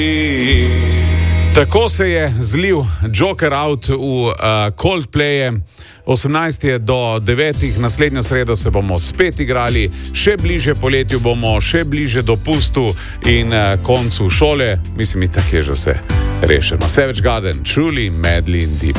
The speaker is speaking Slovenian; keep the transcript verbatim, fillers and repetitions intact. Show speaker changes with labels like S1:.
S1: Tako se je zlil Joker out v uh, Coldplaye. osemnajst je do devetih, naslednjo sredo se bomo spet igrali, še bliže poletju bomo, še bliže dopustu in uh, koncu šole. Mislim, da je že vse rešeno. Savage Garden, truly, madly in deep.